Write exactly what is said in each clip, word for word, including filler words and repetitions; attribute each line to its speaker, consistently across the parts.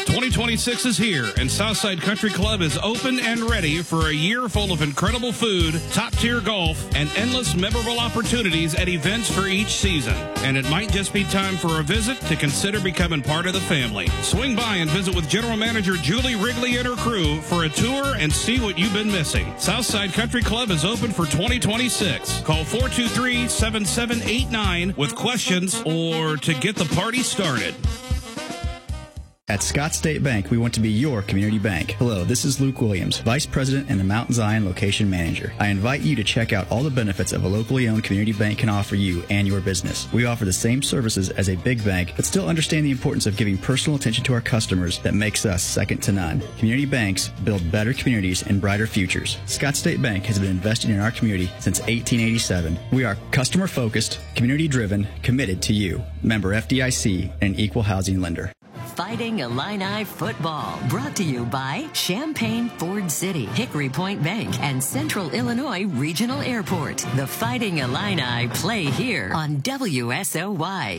Speaker 1: twenty twenty-six is here, and Southside Country Club is open and ready for a year full of incredible food, top-tier golf, and endless memorable opportunities at events for each season. And it might just be time for a visit to consider becoming part of the family. Swing by and visit with General Manager Julie Wrigley and her crew for a tour and see what you've been missing. Southside Country Club is open for twenty twenty-six. Call four two three, seven seven eight nine with questions or to get the party started.
Speaker 2: At Scott State Bank, we want to be your community bank. Hello, this is Luke Williams, Vice President and the Mount Zion Location Manager. I invite you to check out all the benefits of a locally owned community bank can offer you and your business. We offer the same services as a big bank, but still understand the importance of giving personal attention to our customers that makes us second to none. Community banks build better communities and brighter futures. Scott State Bank has been investing in our community since eighteen eighty-seven. We are customer-focused, community-driven, committed to you. Member F D I C and an equal housing lender.
Speaker 3: Fighting Illini football, brought to you by Champaign Ford City, Hickory Point Bank, and Central Illinois Regional Airport. The Fighting Illini play here on W S O Y.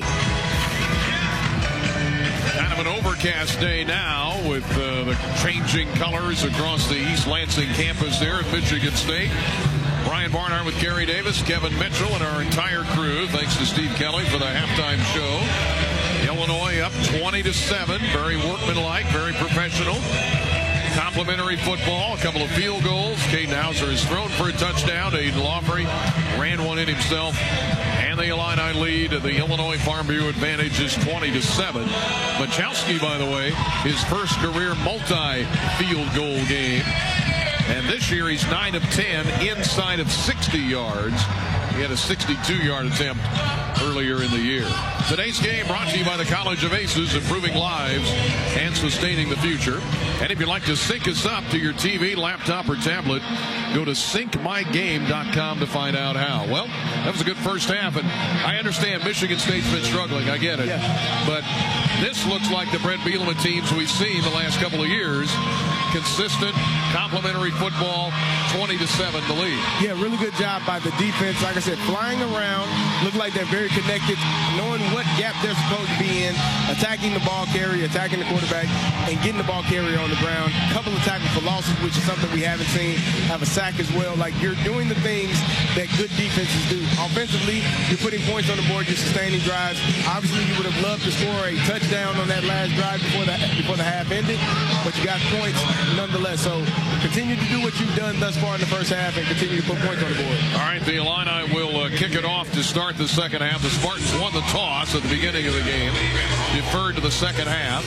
Speaker 4: Kind of an overcast day now with uh, the changing colors across the East Lansing campus there at Michigan State. Brian Barnhart with Gary Davis, Kevin Mitchell, and our entire crew. Thanks to Steve Kelly for the halftime show. Illinois up twenty to seven. Very workmanlike, very professional. Complimentary football, a couple of field goals. Caden Hauser has thrown for a touchdown. Aiden Lawfrey ran one in himself. And the Illini lead. The Illinois Farm Bureau advantage is twenty to seven. Machowski, by the way, his first career multi-field goal game. And this year he's nine of ten inside of sixty yards. He had a sixty-two yard attempt earlier in the year. Today's game brought to you by the College of Aces, improving lives and sustaining the future. And if you'd like to sync us up to your T V, laptop, or tablet, go to sync my game dot com to find out how. Well, that was a good first half, and I understand Michigan State's been struggling. I get it. Yeah. But this looks like the Brett Bielema teams we've seen the last couple of years. Consistent, complimentary football, twenty to seven the lead.
Speaker 5: Yeah, really good job by the defense. Like I said, flying around, look like they're very connected, knowing what gap they're supposed to be in, attacking the ball carrier, attacking the quarterback, and getting the ball carrier on the ground. A couple of tackles for losses, which is something we haven't seen. Have a sack as well. Like, you're doing the things that good defenses do. Offensively, you're putting points on the board, you're sustaining drives. Obviously, you would have loved to score a touchdown on that last drive before the, before the half ended, but you got points nonetheless. So continue to do what you've done thus far in the first half and continue to put points on the board.
Speaker 4: All right, the Illini will uh, kick it off to start the second half. The Spartans won the toss at the beginning of the game, deferred to the second half.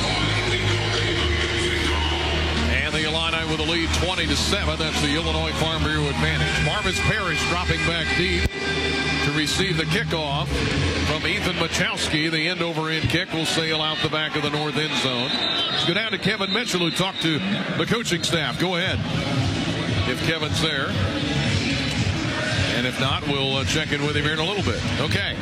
Speaker 4: And the Illini with a lead twenty to seven. That's the Illinois Farm Bureau advantage. Marvis Parrish dropping back deep to receive the kickoff from Ethan Machowski. The end over end kick will sail out the back of the north end zone. Let's go down to Kevin Mitchell, who talked to the coaching staff. Go ahead, if Kevin's there. And if not, we'll uh, check in with him here in a little bit. Okay.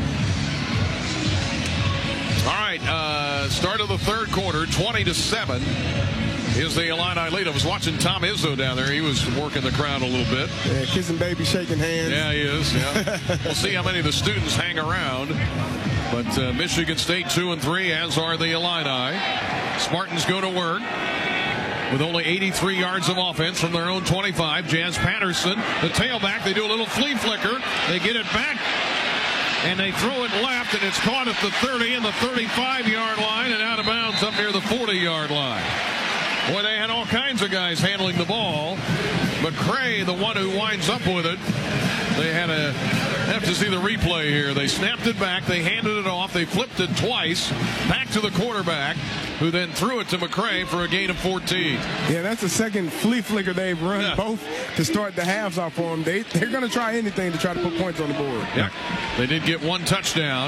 Speaker 4: All right, uh, start of the third quarter, twenty to seven. Is the Illini lead. I was watching Tom Izzo down there. He was working the crowd a little bit.
Speaker 5: Yeah, kissing baby, shaking hands.
Speaker 4: Yeah, he is. Yeah. We'll see how many of the students hang around. But uh, Michigan State two and three, as are the Illini. Spartans go to work with only eighty-three yards of offense from their own twenty-five. Jazz Patterson, the tailback, they do a little flea flicker. They get it back, and they throw it left, and it's caught at the thirty and the thirty-five yard line and out of bounds up near the forty yard line. Boy, they had all kinds of guys handling the ball. McCray, the one who winds up with it. They had a have to see the replay here. They snapped it back. They handed it off. They flipped it twice back to the quarterback, who then threw it to McCray for a gain of fourteen.
Speaker 5: Yeah, that's the second flea flicker they've run,
Speaker 4: yeah.
Speaker 5: both to start the halves off for them. They, they're going to try anything to try to put points on the board.
Speaker 4: Yeah, they did get one touchdown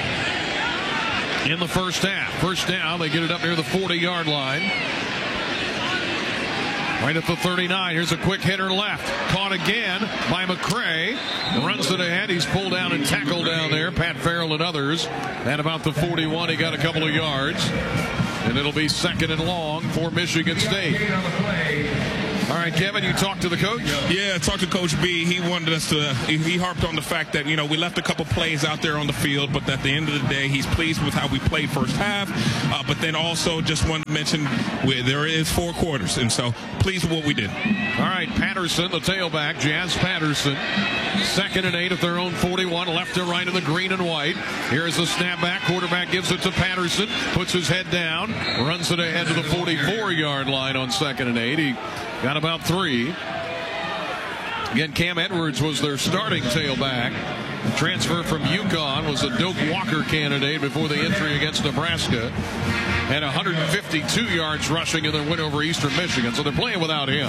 Speaker 4: in the first half. First down, they get it up near the forty yard line. Right at the thirty-nine. Here's a quick hitter left. Caught again by McCray. Runs it ahead. He's pulled down and tackled down there. Pat Farrell and others. At about the forty-one, he got a couple of yards. And it'll be second and long for Michigan State. All right, Kevin, you talked to the coach?
Speaker 6: Yeah, talked to Coach B. He wanted us to, he, he harped on the fact that, you know, we left a couple plays out there on the field, but at the end of the day, he's pleased with how we played first half. Uh, but then also just wanted to mention we, there is four quarters, and so pleased with what we did.
Speaker 4: All right, Patterson, the tailback, Jazz Patterson. Second and eight at their own forty-one, left to right of the green and white. Here's the snapback. Quarterback gives it to Patterson, puts his head down, runs it ahead to the forty-four-yard line on second and eight. He got about three. Again, Cam Edwards was their starting tailback. The transfer from UConn was a Doak Walker candidate before the entry against Nebraska. Had one hundred fifty-two yards rushing in their win over Eastern Michigan, so they're playing without him.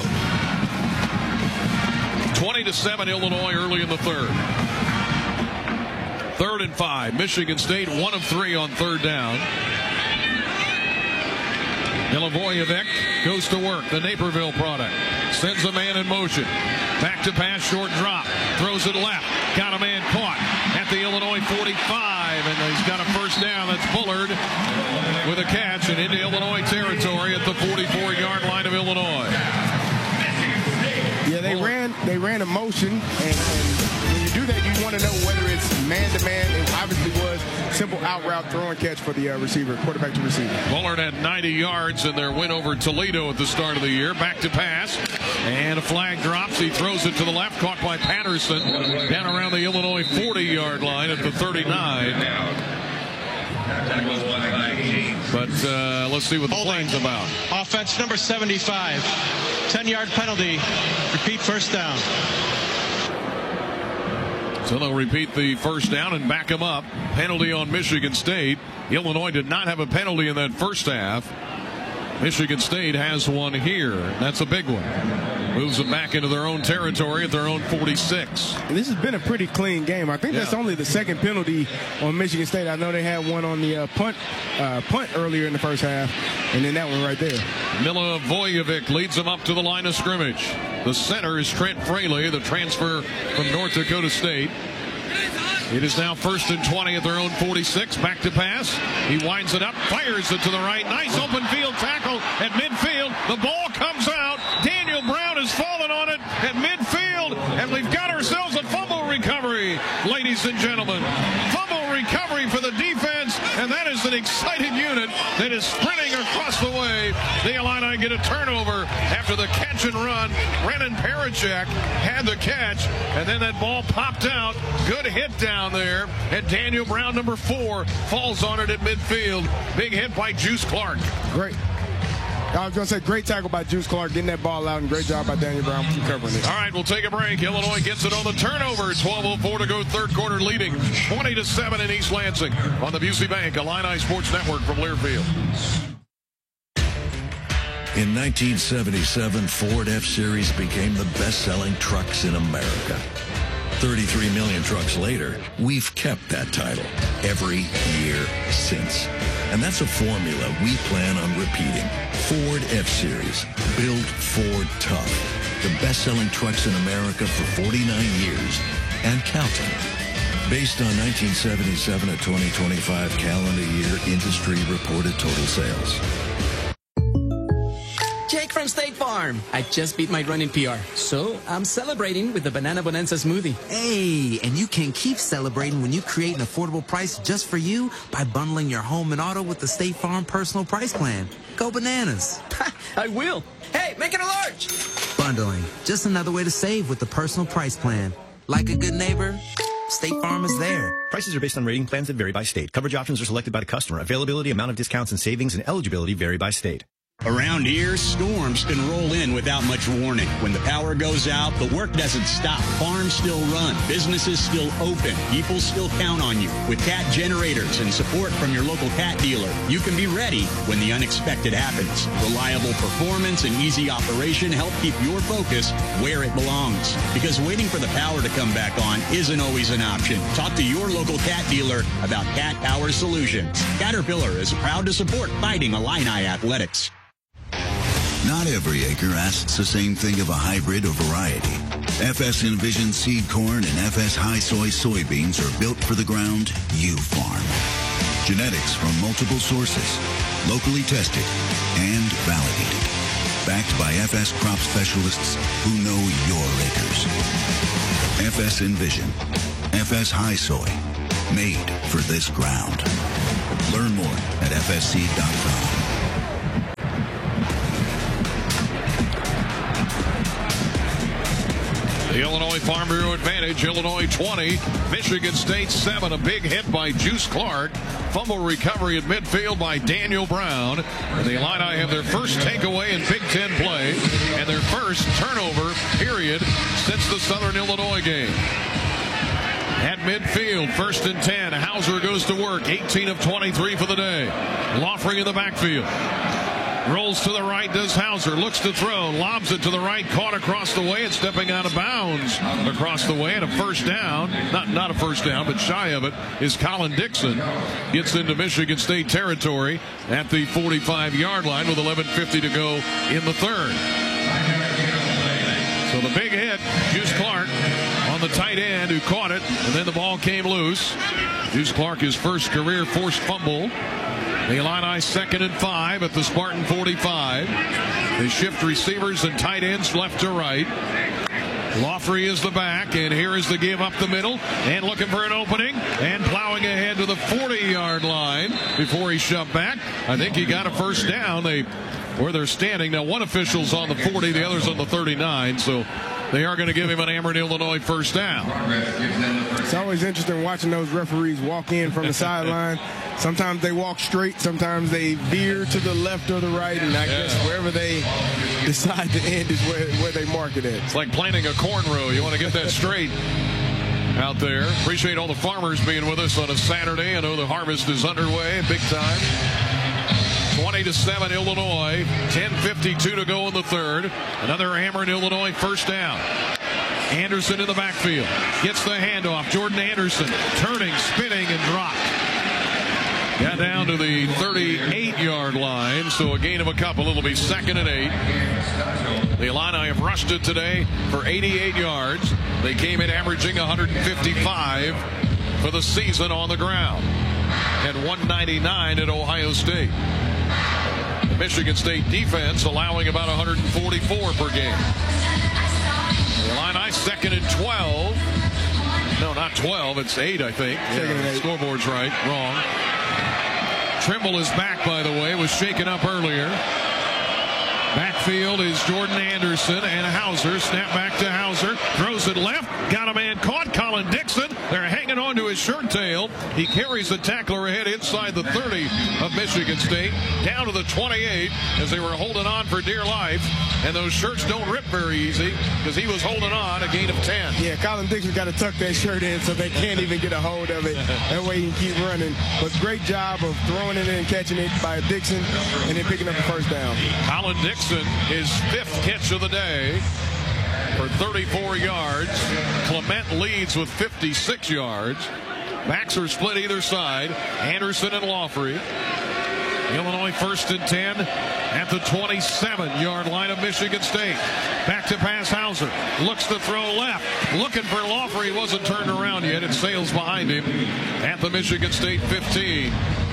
Speaker 4: twenty to seven Illinois early in the third. Third and five. Michigan State one of three on third down. Milivojevic goes to work, the Naperville product. Sends a man in motion. Back to pass, short drop. Throws it left. Got a man caught at the Illinois forty-five. And he's got a first down. That's Bullard with a catch and into Illinois territory at the forty-four-yard line of Illinois.
Speaker 5: Yeah, they ran they ran a motion, and, and when you do that, you want to know whether it's man-to-man. It obviously was simple out-route throw and catch for the uh, receiver, quarterback to receiver.
Speaker 4: Bullard had ninety yards in their win over Toledo at the start of the year. Back to pass, and a flag drops. He throws it to the left, caught by Patterson, down around the Illinois forty-yard line at the thirty-nine. But uh, let's see what the play's about.
Speaker 7: Offense number seventy-five. ten-yard penalty. Repeat first down.
Speaker 4: So they'll repeat the first down and back him up. Penalty on Michigan State. Illinois did not have a penalty in that first half. Michigan State has one here. That's a big one. Moves them back into their own territory at their own forty-six.
Speaker 5: And this has been a pretty clean game. I think yeah. that's only the second penalty on Michigan State. I know they had one on the uh, punt uh, punt earlier in the first half, and then that one right there.
Speaker 4: Milivojevic leads them up to the line of scrimmage. The center is Trent Fraley, the transfer from North Dakota State. It is now first and twenty at their own forty-six. Back to pass. He winds it up, fires it to the right. Nice open field tackle at midfield. The ball comes out. Daniel Brown has fallen on it at midfield, and we've got ourselves a fumble recovery, ladies and gentlemen. Fumble recovery for the defense, and that is an excited unit that is sprinting across the way. The Illini get a turnover after the catch and run. Brennan Parachek had the catch, and then that ball popped out. Good hit down there, and Daniel Brown, number four, falls on it at midfield. Big hit by Juice Clark.
Speaker 5: Great. I was going to say, great tackle by Juice Clark, getting that ball out, and great job by Daniel Brown covering it.
Speaker 4: All right, we'll take a break. Illinois gets it on the turnover. twelve oh four to go, third quarter, leading twenty to seven in East Lansing on the Busey Bank Illini Sports Network from Learfield.
Speaker 8: In nineteen seventy-seven, Ford F-Series became the best-selling trucks in America. thirty-three million trucks later, we've kept that title every year since. And that's a formula we plan on repeating. Ford F-Series. Build Ford tough. The best-selling trucks in America for forty-nine years and counting. Based on nineteen seventy-seven to twenty twenty-five calendar year industry reported total sales.
Speaker 9: Jake from State Farm. I just beat my running P R, so I'm celebrating with the Banana Bonanza smoothie.
Speaker 10: Hey, and you can keep celebrating when you create an affordable price just for you by bundling your home and auto with the State Farm Personal Price Plan. Go bananas.
Speaker 9: I will. Hey, make it a large.
Speaker 10: Bundling. Just another way to save with the Personal Price Plan. Like a good neighbor, State Farm is there.
Speaker 11: Prices are based on rating plans that vary by state. Coverage options are selected by the customer. Availability, amount of discounts and savings, and eligibility vary by state.
Speaker 12: Around here, storms can roll in without much warning. When the power goes out, the work doesn't stop. Farms still run. Businesses still open. People still count on you. With Cat generators and support from your local Cat dealer, you can be ready when the unexpected happens. Reliable performance and easy operation help keep your focus where it belongs. Because waiting for the power to come back on isn't always an option. Talk to your local Cat dealer about Cat Power Solutions. Caterpillar is proud to support Fighting Illini Athletics.
Speaker 13: Not every acre asks the same thing of a hybrid or variety. F S Envision seed corn and F S High Soy soybeans are built for the ground you farm. Genetics from multiple sources, locally tested and validated. Backed by F S crop specialists who know your acres. F S Envision. F S High Soy. Made for this ground. Learn more at F S seed dot com.
Speaker 4: The Illinois Farm Bureau advantage, Illinois twenty, Michigan State seven. A big hit by Juice Clark. Fumble recovery at midfield by Daniel Brown. And the Illini have their first takeaway in Big Ten play and their first turnover, period, since the Southern Illinois game. At midfield, first and ten. Hauser goes to work, eighteen of twenty-three for the day. Lofrey in the backfield. Rolls to the right, does Hauser, looks to throw, lobs it to the right, caught across the way, and stepping out of bounds across the way, and a first down, not not a first down, but shy of it, is Colin Dixon. Gets into Michigan State territory at the forty-five-yard line with eleven fifty to go in the third. So the big hit, Juice Clark on the tight end who caught it, and then the ball came loose. Juice Clark, his first career forced fumble. The Illini second and five at the Spartan forty-five. They shift receivers and tight ends left to right. Lofrey is the back, and here is the give up the middle, and looking for an opening, and plowing ahead to the forty-yard line before he shoved back. I think he got a first down. They where they're standing now. One official's on the forty, the other's on the thirty-nine. So they are going to give him an Ameren, Illinois first down.
Speaker 5: It's always interesting watching those referees walk in from the sideline. Sometimes they walk straight, sometimes they veer to the left or the right, and I yeah. guess wherever they decide to end is where, where they mark it at.
Speaker 4: It's like planting a corn row. You want to get that straight out there. Appreciate all the farmers being with us on a Saturday. I know the harvest is underway big time. twenty to seven Illinois, ten fifty-two to go in the third. Another Ameren, Illinois first down. Anderson in the backfield, gets the handoff. Jordan Anderson turning, spinning, and dropped. Got down to the thirty-eight-yard line, so a gain of a couple. It'll be second and eight. The Illini have rushed it today for eighty-eight yards. They came in averaging one hundred fifty-five for the season on the ground, and one ninety-nine at Ohio State. The Michigan State defense allowing about one hundred forty-four per game. The Illini second and twelve. No, not twelve. It's eight, I think. Yeah, the scoreboard's right. Wrong. Trimble is back, by the way. Was shaken up earlier. Backfield is Jordan Anderson and Hauser. Snap back to Hauser. Throws it left. Got a man caught. Colin Dixon. They're hanging on to his shirt tail. He carries the tackler ahead inside the thirty of Michigan State. Down to the twenty-eight as they were holding on for dear life. And those shirts don't rip very easy because he was holding on, a gain of ten.
Speaker 5: Yeah, Colin Dixon got to tuck that shirt in so they can't even get a hold of it. That way he can keep running. But great job of throwing it in and catching it by Dixon and then picking up the first down.
Speaker 4: Colin Dixon, his fifth catch of the day for thirty-four yards. Clement leads with fifty-six yards. Backs are split either side. Anderson and Lofrey. Illinois first and ten at the twenty-seven-yard line of Michigan State. Back to pass Hauser. Looks to throw left. Looking for Lofrey. He wasn't turned around yet. It sails behind him at the Michigan State fifteen.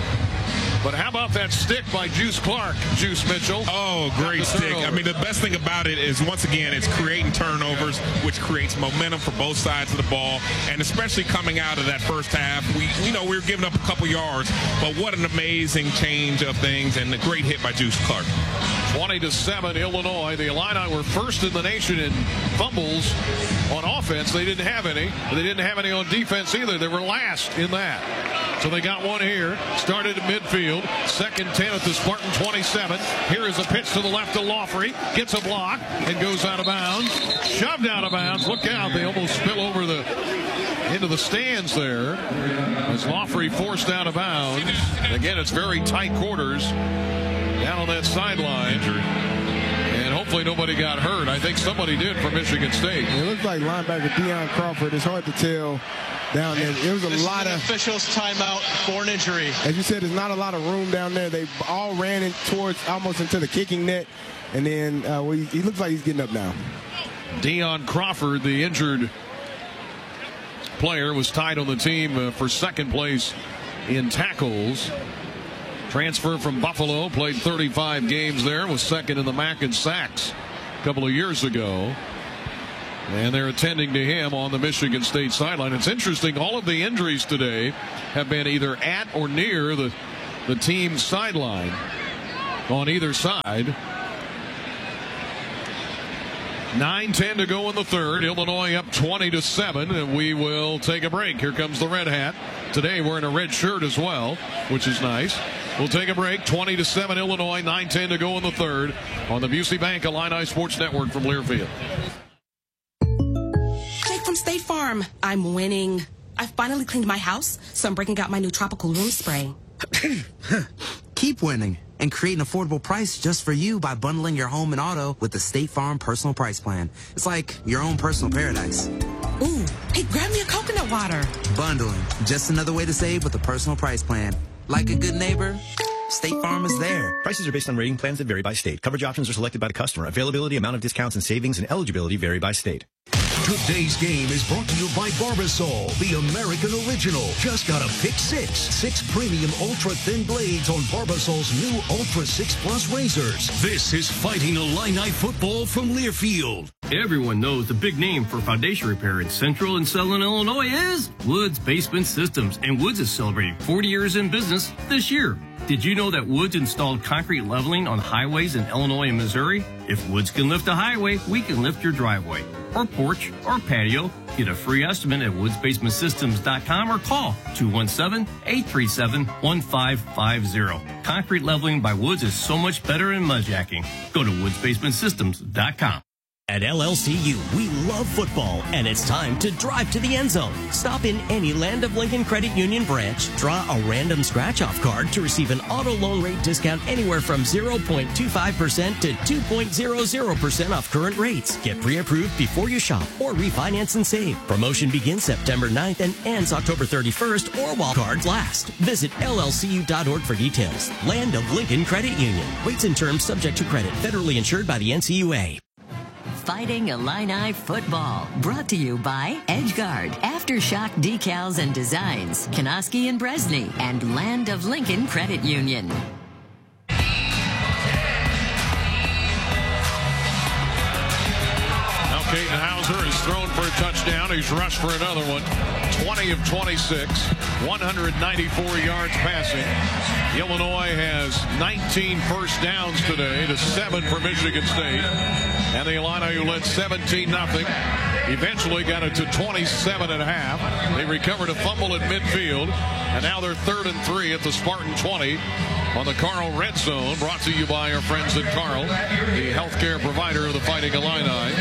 Speaker 4: But how about that stick by Juice Clark, Juice Mitchell?
Speaker 6: Oh, great stick. I mean, the best thing about it is, once again, it's creating turnovers, which creates momentum for both sides of the ball. And especially coming out of that first half, we, you know, we were giving up a couple yards, but what an amazing change of things, and a great hit by Juice Clark.
Speaker 4: twenty to seven Illinois. The Illini were first in the nation in fumbles on offense. They didn't have any. They didn't have any on defense either. They were last in that. So they got one here. Started at midfield. Second ten at the Spartan twenty-seven. Here is a pitch to the left to Lofrey. Gets a block and goes out of bounds. Shoved out of bounds. Look out. They almost spill over the into the stands there as Lofrey forced out of bounds. Again, it's very tight quarters down on that sideline. And hopefully nobody got hurt. I think somebody did for Michigan State.
Speaker 5: It looks like linebacker Deion Crawford. It's hard to tell down there. It was a
Speaker 7: this
Speaker 5: lot
Speaker 7: is
Speaker 5: of
Speaker 7: officials timeout for an injury.
Speaker 5: As you said, there's not a lot of room down there. They all ran in towards almost into the kicking net. And then uh, well, he, he looks like he's getting up now.
Speaker 4: Deion Crawford, the injured player, was tied on the team uh, for second place in tackles. Transfer from Buffalo, played thirty-five games there, was second in the M A C in sacks a couple of years ago. And they're attending to him on the Michigan State sideline. It's interesting, all of the injuries today have been either at or near the, the team's sideline on either side. nine ten to go in the third. Illinois up twenty to seven, and we will take a break. Here comes the red hat. Today we're in a red shirt as well, which is nice. We'll take a break. twenty to seven Illinois, nine ten to go in the third on the Busey Bank Illini Sports Network from Learfield.
Speaker 14: Jake from State Farm. I'm winning. I finally cleaned my house, so I'm breaking out my new tropical room spray.
Speaker 10: Keep winning and create an affordable price just for you by bundling your home and auto with the State Farm Personal Price Plan. It's like your own personal paradise.
Speaker 14: Ooh, hey, grab me a coconut water.
Speaker 10: Bundling, just another way to save with a personal price plan. Like a good neighbor, State Farm is there.
Speaker 11: Prices are based on rating plans that vary by state. Coverage options are selected by the customer. Availability, amount of discounts and savings, and eligibility vary by state.
Speaker 15: Today's game is brought to you by Barbasol, the American original. Just got a pick six. Six premium ultra-thin blades on Barbasol's new Ultra six Plus razors. This is Fighting Illini football from Learfield.
Speaker 16: Everyone knows the big name for foundation repair in Central and Southern Illinois is Woods Basement Systems, and Woods is celebrating forty years in business this year. Did you know that Woods installed concrete leveling on highways in Illinois and Missouri? If Woods can lift a highway, we can lift your driveway, or porch, or patio. Get a free estimate at woods basement systems dot com or call two one seven, eight three seven, one five five zero. Concrete leveling by Woods is so much better than mudjacking. Go to woods basement systems dot com.
Speaker 17: At L L C U, we love football, and it's time to drive to the end zone. Stop in any Land of Lincoln Credit Union branch, draw a random scratch-off card to receive an auto loan rate discount anywhere from zero point two five percent to two point zero zero percent off current rates. Get pre-approved before you shop or refinance and save. Promotion begins September ninth and ends October thirty-first or while cards last. Visit L L C U dot org for details. Land of Lincoln Credit Union. Rates and terms subject to credit. Federally insured by the N C U A.
Speaker 3: Fighting Illini football, brought to you by EdgeGuard, Aftershock Decals and Designs, Kanoski and Bresney, and Land of Lincoln Credit Union.
Speaker 4: Now Caden Hauser is thrown for a touchdown. He's rushed for another one. twenty of twenty-six, one hundred ninety-four yards passing. Illinois has nineteen first downs today to seven for Michigan State. And the Illini, who led seventeen nothing, eventually got it to twenty-seven and a half. They recovered a fumble at midfield, and now they're third and three at the Spartan twenty on the Carl Red Zone, brought to you by our friends at Carl, the healthcare provider of the Fighting Illini.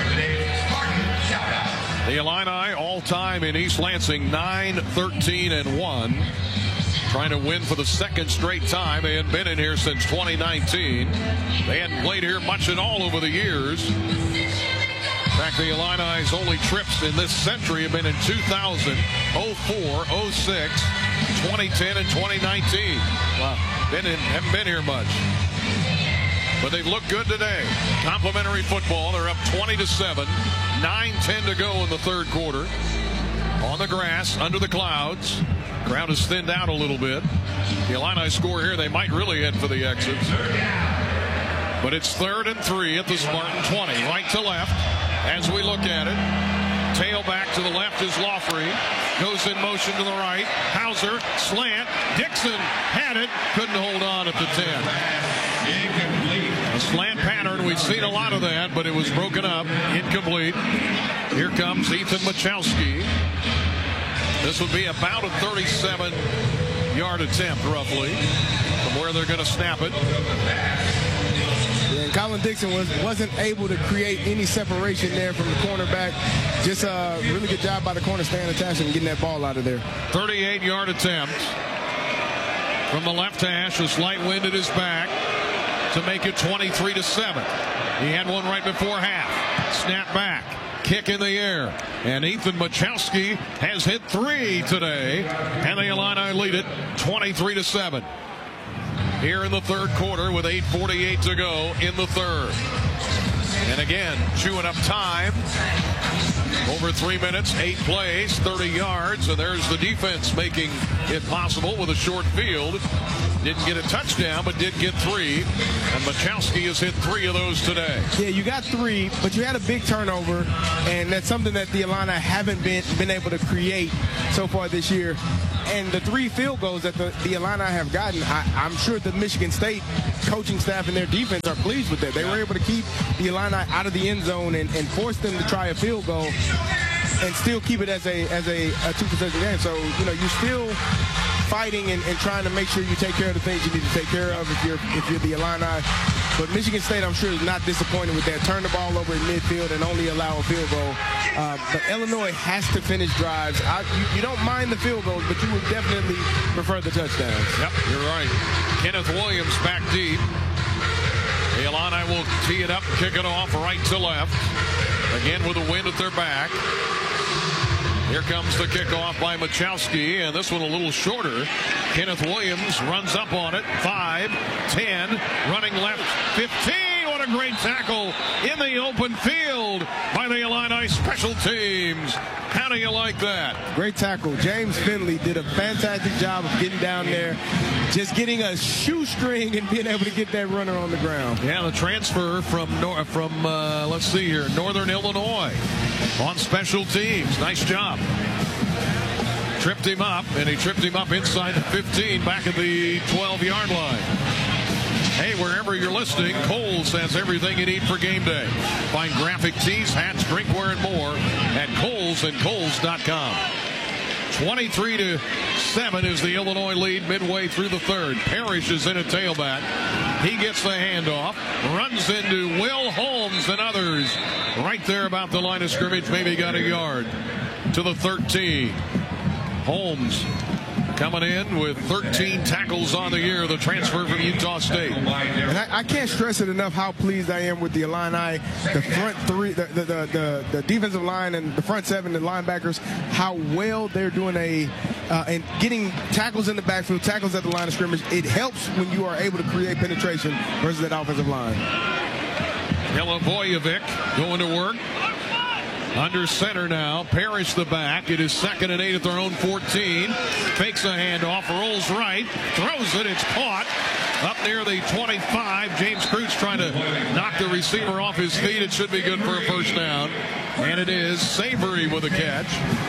Speaker 4: The Illini all-time in East Lansing, nine, thirteen, and one. Trying to win for the second straight time. They hadn't been in here since twenty nineteen. They hadn't played here much at all over the years. In fact, the Illini's only trips in this century have been in two thousand, oh four, oh six, twenty ten, and twenty nineteen. Wow. Been in, haven't been here much. But they've looked good today. Complimentary football. They're up twenty to seven. nine ten to go in the third quarter. On the grass, under the clouds. Crowd has thinned out a little bit. The Illini score here. They might really head for the exits. But it's third and three at the Spartan twenty. Right to left as we look at it. Tailback to the left is Lawfrey. Goes in motion to the right. Hauser, slant. Dixon had it. Couldn't hold on at the ten. A slant pattern. We've seen a lot of that, but it was broken up. Incomplete. Here comes Ethan Machowski. This would be about a thirty-seven yard attempt, roughly, from where they're going to snap it.
Speaker 5: Yeah, and Colin Dixon was, wasn't able to create any separation there from the cornerback. Just a really good job by the corner staying attached and getting that ball out of there.
Speaker 4: thirty-eight yard attempt from the left hash. A slight wind at his back to make it twenty-three to seven. He had one right before half. Snap back. Kick in the air. And Ethan Machowski has hit three today. And the Illini lead it twenty-three to seven. Here in the third quarter with eight forty-eight to go in the third. And again, chewing up time. Over three minutes, eight plays, thirty yards, and there's the defense making it possible with a short field. Didn't get a touchdown, but did get three. And Machowski has hit three of those today.
Speaker 5: Yeah, you got three, but you had a big turnover, and that's something that the Illini haven't been, been able to create so far this year. And the three field goals that the, the Illini have gotten, I, I'm sure the Michigan State coaching staff and their defense are pleased with that. They were able to keep the Illini out of the end zone and, and force them to try a field goal and still keep it as a as a, a two-possession game. So, you know, you're still fighting and, and trying to make sure you take care of the things you need to take care of if you're if you're the Illini. But Michigan State, I'm sure, is not disappointed with that. Turn the ball over in midfield and only allow a field goal. Uh, but Illinois has to finish drives. I, you, you don't mind the field goals, but you would definitely prefer the touchdowns.
Speaker 4: Yep, you're right. Kenneth Williams back deep. The Illini will tee it up, kick it off right to left. Again with the wind at their back. Here comes the kickoff by Machowski, and this one a little shorter. Kenneth Williams runs up on it. Five, ten, running left, fifteen. What a great tackle in the open field by the Illini special teams. How do you like that?
Speaker 5: Great tackle. James Finley did a fantastic job of getting down there, just getting a shoestring and being able to get that runner on the ground.
Speaker 4: Yeah, the transfer from nor from uh, let's see here, Northern Illinois on special teams. Nice job. Tripped him up, and he tripped him up inside the fifteen, back at the twelve-yard line. Hey, wherever you're listening, Kohl's has everything you need for game day. Find graphic tees, hats, drinkware, and more at Kohl's and Kohl's dot com. twenty-three to seven is the Illinois lead midway through the third. Parrish is in a tailback. He gets the handoff, runs into Will Holmes and others right there about the line of scrimmage, maybe got a yard to the thirteen. Holmes coming in with thirteen tackles on the year, the transfer from Utah State.
Speaker 5: And I, I can't stress it enough how pleased I am with the Illini, the front three, the, the, the, the, the defensive line and the front seven, the linebackers, how well they're doing a uh, and getting tackles in the backfield, tackles at the line of scrimmage. It helps when you are able to create penetration versus that offensive line.
Speaker 4: Milivojevic going to work. Under center now. Parrish the back. It is second and eight at their own fourteen. Fakes a handoff. Rolls right. Throws it. It's caught. Up near the twenty-five. James Kreutz trying to knock the receiver off his feet. It should be good for a first down. And it is. Savory with a catch.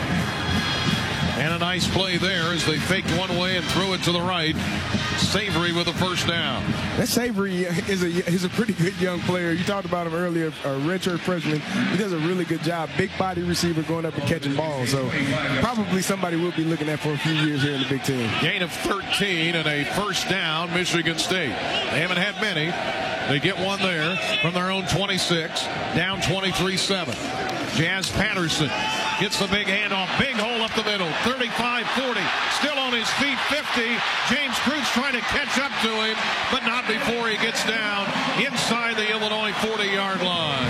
Speaker 4: And a nice play there as they faked one way and threw it to the right. Savory with a first down.
Speaker 5: That Savory is a is a pretty good young player. You talked about him earlier, a redshirt freshman. He does a really good job. Big body receiver going up and catching balls. So probably somebody we'll be looking at for a few years here in the Big Ten.
Speaker 4: Gain of thirteen and a first down, Michigan State. They haven't had many. They get one there from their own twenty-six, down twenty-three seven. Jazz Patterson gets the big handoff, big hole up the middle, thirty-five forty, still on his feet, fifty. James Kreutz trying to catch up to him, but not before he gets down inside the Illinois forty-yard line.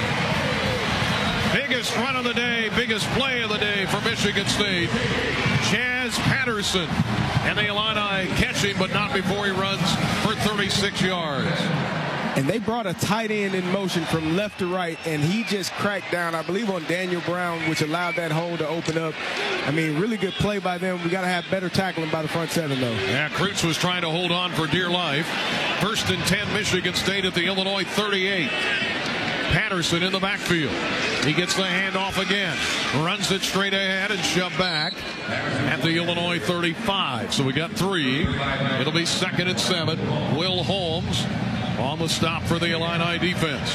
Speaker 4: Biggest run of the day, biggest play of the day for Michigan State. Jazz Patterson, and the Illini catch him, but not before he runs for thirty-six yards.
Speaker 5: And they brought a tight end in motion from left to right, and he just cracked down, I believe, on Daniel Brown, which allowed that hole to open up. I mean, really good play by them. We got to have better tackling by the front seven, though.
Speaker 4: Yeah, Kreutz was trying to hold on for dear life. First and ten, Michigan State at the Illinois thirty-eight. Patterson in the backfield. He gets the handoff again. Runs it straight ahead and shoved back at the Illinois thirty-five. So we got three. It'll be second and seven. Will Holmes on the stop for the Illini defense.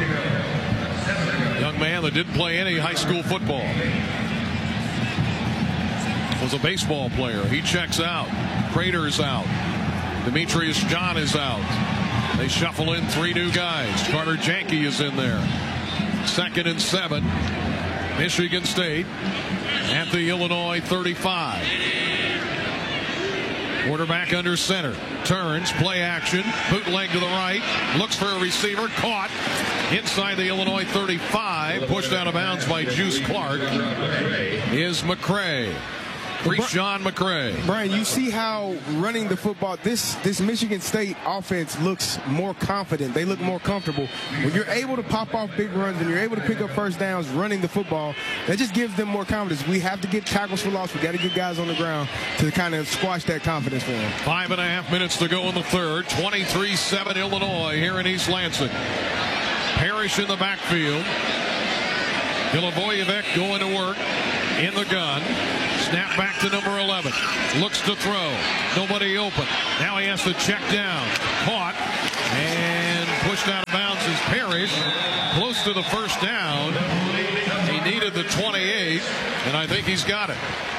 Speaker 4: Young man that didn't play any high school football. Was a baseball player. He checks out. Prater's out. Demetrius John is out. They shuffle in three new guys. Carter Janke is in there. Second and seven. Michigan State at the Illinois thirty-five. Quarterback under center. Turns, play action, bootleg to the right, looks for a receiver, caught inside the Illinois thirty-five, pushed out of bounds by Juice Clark is McCray. Krishan McCray.
Speaker 5: Brian, you see how running the football, this this Michigan State offense looks more confident. They look more comfortable. When you're able to pop off big runs and you're able to pick up first downs running the football, that just gives them more confidence. We have to get tackles for loss. We got to get guys on the ground to kind of squash that confidence for them.
Speaker 4: Five and a half minutes to go in the third. twenty-three seven Illinois here in East Lansing. Parrish in the backfield. Milivojevic going to work in the gun. Snap back to number eleven. Looks to throw. Nobody open. Now he has to check down. Caught and pushed out of bounds is Parrish. Close to the first down. He needed the twenty-eight, and I think he's got it.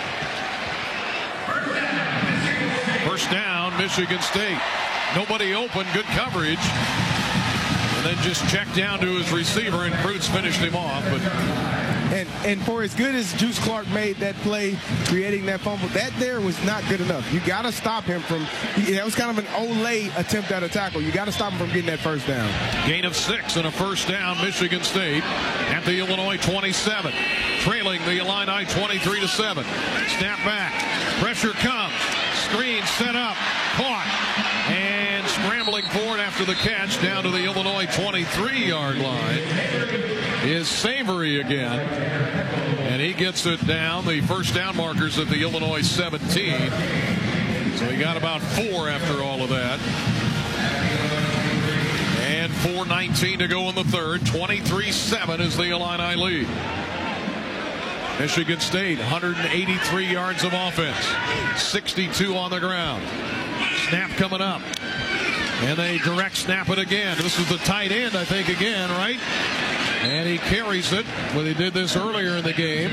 Speaker 4: First down, Michigan State. Nobody open. Good coverage. And then just checked down to his receiver, and Kreutz finished him off. But
Speaker 5: And, and for as good as Juice Clark made that play, creating that fumble, that there was not good enough. You got to stop him from, that was kind of an Olay attempt at a tackle. You got to stop him from getting that first down.
Speaker 4: Gain of six and a first down, Michigan State at the Illinois twenty-seven. Trailing the Illini twenty-three to seven. Snap back. Pressure comes. Screen set up. Caught. And scrambling forward after the catch down to the Illinois twenty-three yard line is Savory again. And he gets it down. The first down markers at the Illinois seventeen. So he got about four after all of that. And four nineteen to go in the third. twenty-three seven is the Illini lead. Michigan State, one hundred eighty-three yards of offense. sixty-two on the ground. Snap coming up. And they direct snap it again. This is the tight end, I think, again, right? And he carries it. Well, he did this earlier in the game.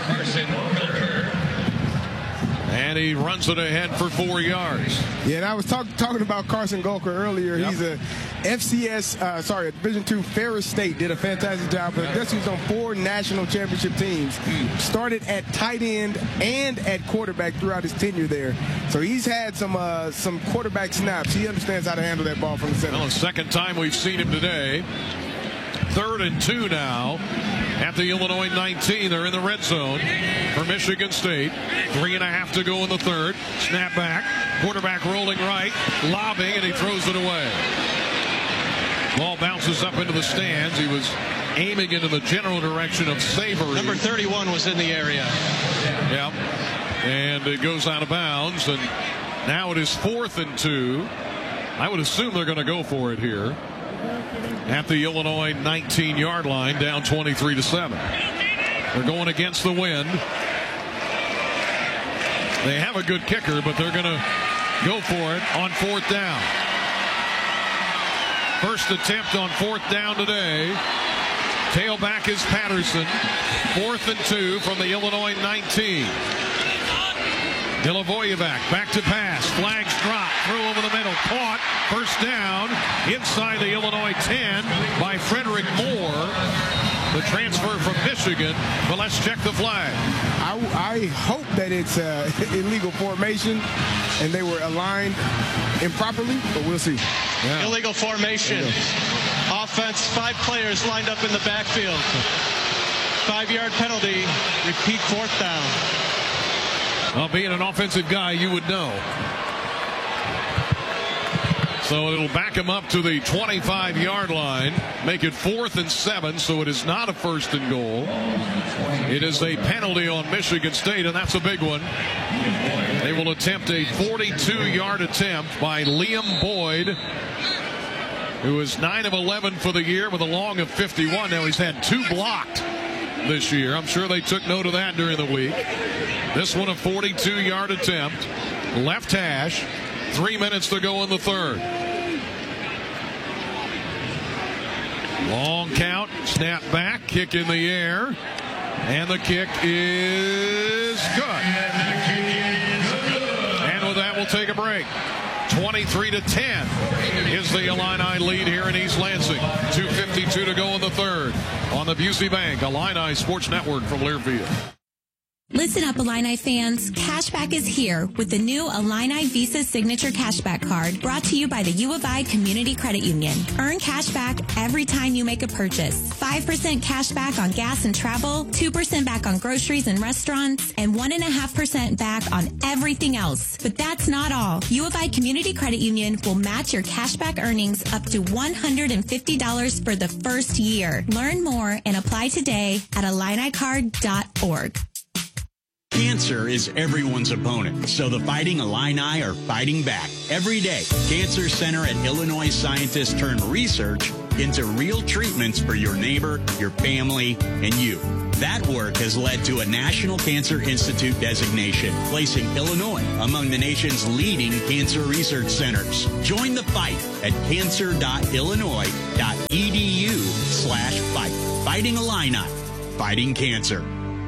Speaker 4: And he runs it ahead for four yards.
Speaker 5: Yeah, and I was talk, talking about Carson Golker earlier. Yep. He's a F C S, uh, sorry, Division two Ferris State did a fantastic job. But I guess he was on four national championship teams. Started at tight end and at quarterback throughout his tenure there. So he's had some uh, some quarterback snaps. He understands how to handle that ball from the center.
Speaker 4: Well, the second time we've seen him today. Third and two now at the Illinois nineteen. They're in the red zone for Michigan State. Three and a half to go in the third. Snap back. Quarterback rolling right. Lobbing, and he throws it away. Ball bounces up into the stands. He was aiming into the general direction of Savory.
Speaker 7: Number thirty-one was in the area.
Speaker 4: Yep. And it goes out of bounds. And now it is fourth and two. I would assume they're going to go for it here. At the Illinois nineteen yard line, down twenty-three to seven. They're going against the wind. They have a good kicker, but they're going to go for it on fourth down. First attempt on fourth down today. Tailback is Patterson. Fourth and two from the Illinois nineteen. Milivojevic back to pass. Flags drop. Throw over the middle. Caught. First down inside the Illinois ten by Frederick Moore. The transfer from Michigan. But let's check the flag.
Speaker 5: I, I hope that it's uh, illegal formation and they were aligned improperly, but we'll see.
Speaker 7: Yeah. Illegal formation. Offense, five players lined up in the backfield. Five-yard penalty. Repeat fourth down.
Speaker 4: Well, being an offensive guy, you would know. So it'll back him up to the twenty-five yard line, make it fourth and seven, so it is not a first and goal. It is a penalty on Michigan State, and that's a big one. They will attempt a forty-two yard attempt by Liam Boyd, who is nine of eleven for the year with a long of fifty-one. Now he's had two blocked this year. I'm sure they took note of that during the week. This one a forty-two yard attempt. Left hash. Three minutes to go in the third. Long count. Snap back. Kick in the air. And the kick is good. And with that, we'll take a break. twenty-three to ten is the Illini lead here in East Lansing. two fifty-two to go in the third on the Busey Bank Illini Sports Network from Learfield.
Speaker 18: Listen up, Illini fans. Cashback is here with the new Illini Visa Signature Cashback Card brought to you by the U of I Community Credit Union. Earn cashback every time you make a purchase. five percent cash back on gas and travel, two percent back on groceries and restaurants, and one point five percent back on everything else. But that's not all. U of I Community Credit Union will match your cashback earnings up to one hundred fifty dollars for the first year. Learn more and apply today at Illini card dot org.
Speaker 12: Cancer is everyone's opponent, so the Fighting Illini are fighting back. Every day, Cancer Center and Illinois scientists turn research into real treatments for your neighbor, your family, and you. That work has led to a National Cancer Institute designation, placing Illinois among the nation's leading cancer research centers. Join the fight at cancer dot illinois dot e d u slash fight. Fighting Illini, fighting cancer.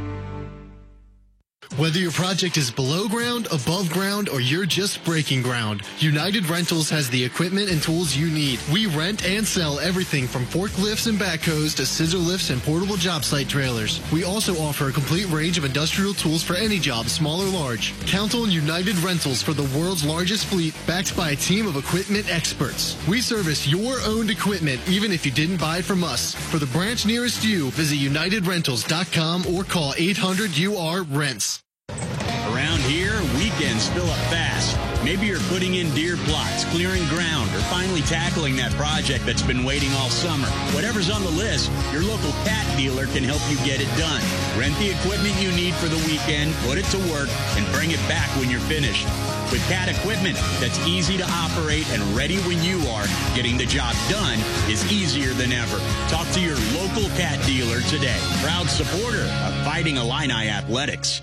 Speaker 19: Whether your project is below ground, above ground, or you're just breaking ground, United Rentals has the equipment and tools you need. We rent and sell everything from forklifts and backhoes to scissor lifts and portable job site trailers. We also offer a complete range of industrial tools for any job, small or large. Count on United Rentals for the world's largest fleet, backed by a team of equipment experts. We service your owned equipment, even if you didn't buy it from us. For the branch nearest you, visit united rentals dot com or call eight hundred U R rents.
Speaker 12: Around here, weekends fill up fast. Maybe you're putting in deer plots, clearing ground, or finally tackling that project that's been waiting all summer. Whatever's on the list, your local Cat dealer can help you get it done. Rent the equipment you need for the weekend, put it to work, and bring it back when you're finished. With Cat equipment that's easy to operate and ready when you are, getting the job done is easier than ever. Talk to your local Cat dealer today. Proud supporter of Fighting Illini Athletics.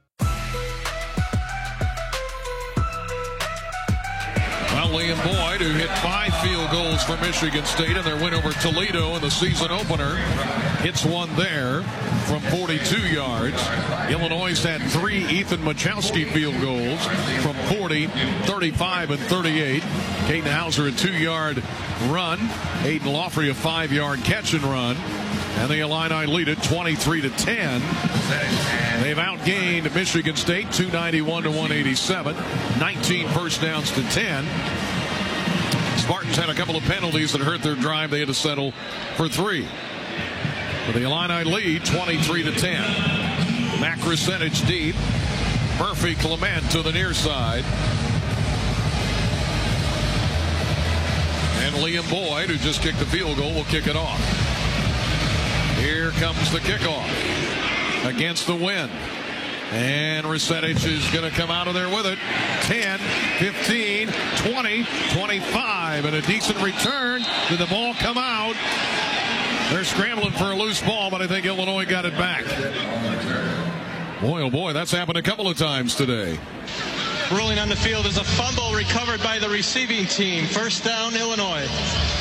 Speaker 4: Well, Liam Boyd, who hit five field goals for Michigan State in their win over Toledo in the season opener, hits one there from forty-two yards. Illinois had three Ethan Machowski field goals from forty, thirty-five, and thirty-eight. Caden Hauser a two-yard run. Aiden Laughery a five-yard catch and run. And the Illini lead it twenty-three to ten. They've outgained Michigan State two ninety-one to one eighty-seven. nineteen first downs to ten. Spartans had a couple of penalties that hurt their drive. They had to settle for three. But the Illini lead twenty-three to ten. Mac Rusetich deep. Murphy Clement to the near side. And Liam Boyd, who just kicked the field goal, will kick it off. Here comes the kickoff against the wind. And Rusetich is going to come out of there with it. ten, fifteen, twenty, twenty-five, and a decent return. Did the ball come out? They're scrambling for a loose ball, but I think Illinois got it back. Boy, oh boy, that's happened a couple of times today.
Speaker 7: Rolling on the field is a fumble recovered by the receiving team. First down, Illinois.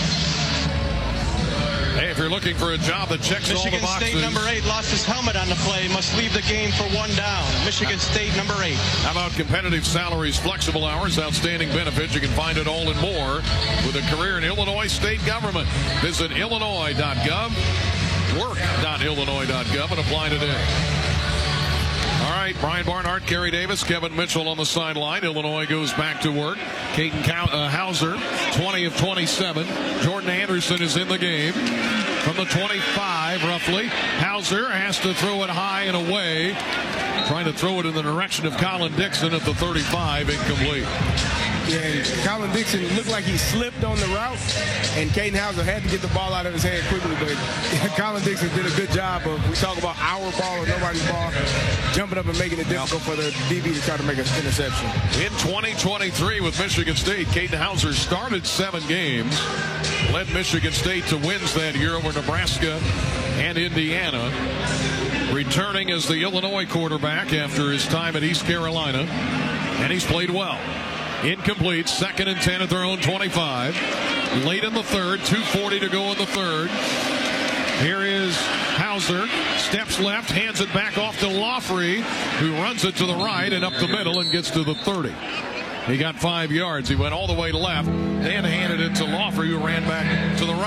Speaker 4: Hey, if you're looking for a job that checks
Speaker 7: Michigan
Speaker 4: all the boxes.
Speaker 7: State number eight lost his helmet on the play. Must leave the game for one down. Michigan State number eight.
Speaker 4: How about competitive salaries, flexible hours, outstanding benefits? You can find it all and more with a career in Illinois state government. Visit illinois dot gov, work dot illinois dot gov, and apply today. All right, Brian Barnhart, Kerry Davis, Kevin Mitchell on the sideline. Illinois goes back to work. Caden uh, Hauser, twenty of twenty-seven. Jordan Anderson is in the game from the twenty-five, roughly. Hauser has to throw it high and away. Trying to throw it in the direction of Colin Dixon at the thirty-five, incomplete.
Speaker 5: Yeah, and Colin Dixon looked like he slipped on the route, and Caden Hauser had to get the ball out of his hand quickly, but Colin Dixon did a good job of, we talk about our ball or nobody's ball, jumping up and making it difficult for the D B to try to make an interception.
Speaker 4: In twenty twenty-three with Michigan State, Caden Hauser started seven games, led Michigan State to wins that year over Nebraska and Indiana, returning as the Illinois quarterback after his time at East Carolina, and he's played well. Incomplete, second and ten at their own twenty-five. Late in the third, two forty to go in the third. Here is Hauser, steps left, hands it back off to Laughery, who runs it to the right and up the middle and gets to the thirty. He got five yards. He went all the way left, then handed it to Laughery, who ran back to the right.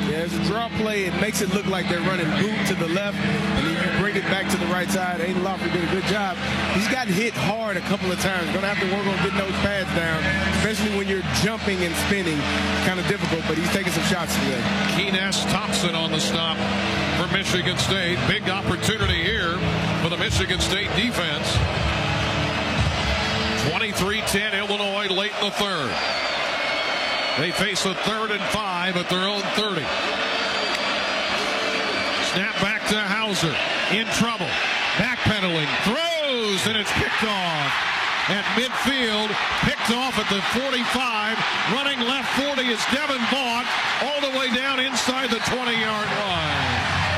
Speaker 5: Yeah, it's a draw play. It makes it look like they're running boot to the left, and then you bring it back to the right side. Aiden Lawford did a good job. He's gotten hit hard a couple of times. Going to have to work on getting those pads down, especially when you're jumping and spinning. Kind of difficult, but he's taking some shots today.
Speaker 4: Keenest Thompson on the stop for Michigan State. Big opportunity here for the Michigan State defense. twenty-three ten Illinois late in the third. They face a third and five at their own thirty. Snap back to Hauser. In trouble. Backpedaling. Throws, and it's picked off. At midfield, picked off at the forty-five. Running left forty is Devin Vaught, all the way down inside the twenty-yard line.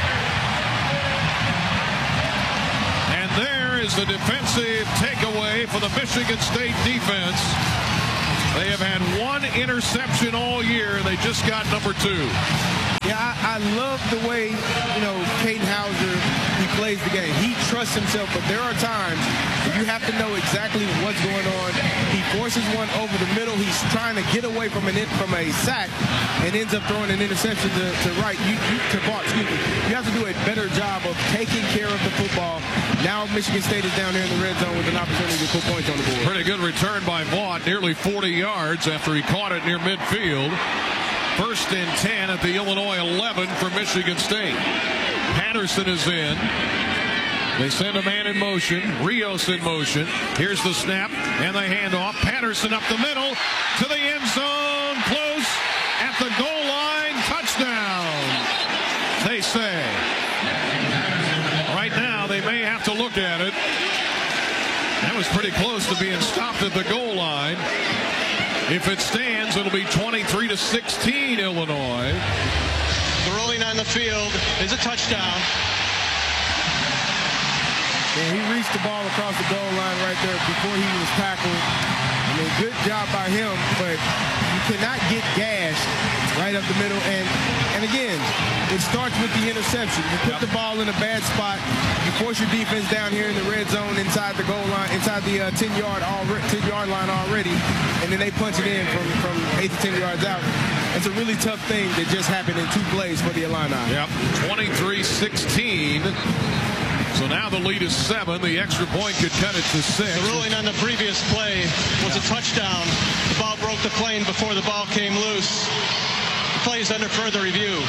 Speaker 4: And there is the defensive takeaway for the Michigan State defense. They have had one interception all year. They just got number two.
Speaker 5: Yeah, I, I love the way, you know, Katin Hauser, he plays the game. He trusts himself, but there are times you have to know exactly what's going on. He forces one over the middle. He's trying to get away from an from a sack and ends up throwing an interception to, to right. You, you to Vaught, excuse me. You have to do a better job of taking care of the football. Now Michigan State is down there in the red zone with an opportunity to put points on the board.
Speaker 4: Pretty good return by Vaught, nearly forty yards after he caught it near midfield. First and ten at the Illinois eleven for Michigan State. Patterson is in. They send a man in motion. Rios in motion. Here's the snap and the handoff. Patterson up the middle to the end zone. Close at the goal line. Touchdown, they say. Right now, they may have to look at it. That was pretty close to being stopped at the goal line. If it stands, it'll be twenty-three to sixteen Illinois.
Speaker 7: The ruling on the field is a touchdown.
Speaker 5: Yeah, he reached the ball across the goal line right there before he was tackled. I mean, good job by him, but you cannot get gashed right up the middle. And and again, it starts with the interception. You put yep. the ball in a bad spot. You force your defense down here in the red zone inside the goal line, inside the uh, ten yard ten yard line already, and then they punch it in from from eight to ten yards out. It's a really tough thing that just happened in two plays for the Illini.
Speaker 4: Yep, twenty-three sixteen. So now the lead is seven. The extra point could cut it to six.
Speaker 7: The ruling on the previous play was a touchdown. The ball broke the plane before the ball came loose. The play is under further review.